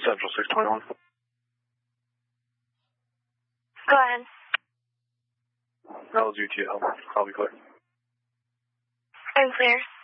Central 621. Go ahead. That was UTL. I'll be clear. I'm clear.